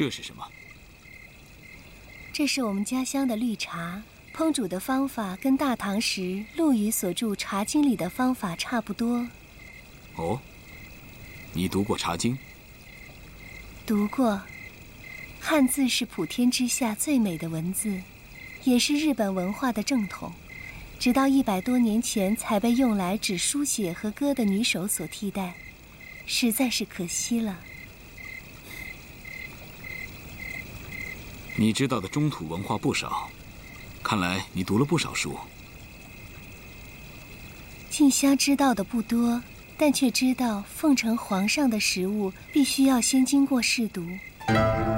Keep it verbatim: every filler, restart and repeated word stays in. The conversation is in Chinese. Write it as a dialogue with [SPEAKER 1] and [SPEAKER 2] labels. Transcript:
[SPEAKER 1] 这是什么？
[SPEAKER 2] 这是我们家乡的绿茶，烹煮的方法跟大唐时陆羽所著《茶经》里的方法差不多。
[SPEAKER 1] 哦，你读过《茶经》？
[SPEAKER 2] 读过。汉字是普天之下最美的文字，也是日本文化的正统，直到一百多年前才被用来指书写和歌的女手所替代，实在是可惜了。
[SPEAKER 1] 你知道的中土文化不少，看来你读了不少书。
[SPEAKER 2] 静香知道的不多，但却知道奉承皇上的食物必须要先经过试毒。